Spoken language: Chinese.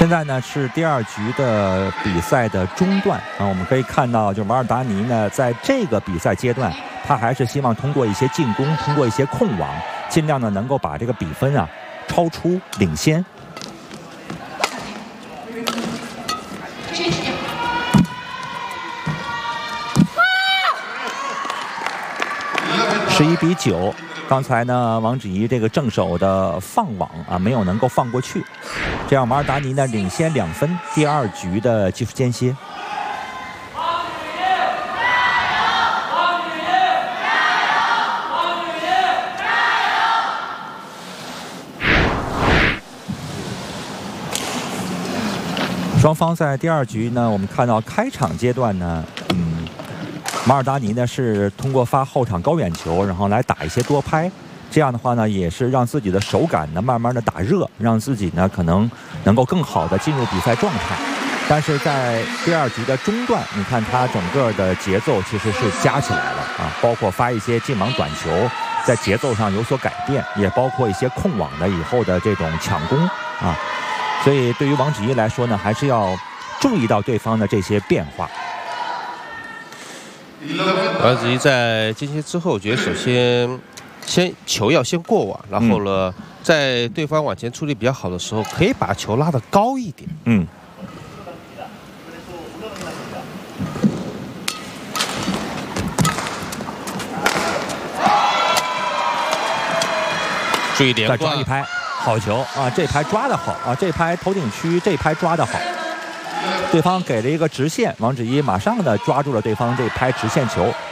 现在呢是第2局的比赛的中段啊，我们可以看到，就马尔达尼呢，在这个比赛阶段，他还是希望通过一些进攻，通过一些控网，尽量呢能够把这个比分啊超出领先。11比9。刚才呢，王芷怡这个正手的放网啊，没有能够放过去，这样马尔达尼呢领先2分。第2局的技术间歇。双方在第2局呢，我们看到开场阶段呢，马尔达尼呢是通过发后场高远球，然后来打一些多拍，这样的话呢，也是让自己的手感呢慢慢的打热，让自己呢可能能够更好的进入比赛状态。但是在第2局的中段，你看他整个的节奏其实是加起来了啊，包括发一些近网短球，在节奏上有所改变，也包括一些控网的以后的这种抢攻啊，所以对于王芷怡来说呢，还是要注意到对方的这些变化。 王芷怡在间歇之后，我觉得首先球要先过网，然后呢，在对方往前出力比较好的时候，可以把球拉得高一点。注意点， 再抓一拍，好球啊！这拍抓得好啊！这拍头顶区，这拍抓得好。对方给了一个直线，王芷怡马上的抓住了对方这拍直线球，